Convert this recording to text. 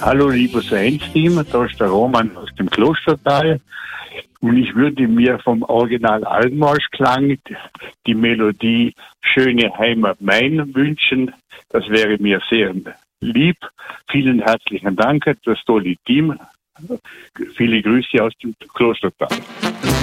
Hallo liebes Vereins-Team, da ist der Roman aus dem Klostertal und ich würde mir vom Original Altenmarschklang die Melodie Schöne Heimat mein wünschen. Das wäre mir sehr lieb. Vielen herzlichen Dank, das tolle Team. Viele Grüße aus dem Klostertal.